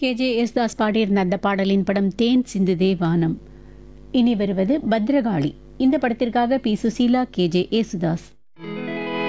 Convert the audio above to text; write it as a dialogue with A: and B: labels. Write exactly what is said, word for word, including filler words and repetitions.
A: K J Yesudas பாடியிருந்த அந்த பாடலின் படம் தேன் சிந்துதே வானம். இனி வருவது பத்ரகாளி. இந்த படத்திற்காக பி சுசீலா, கேஜே யேசுதாஸ்.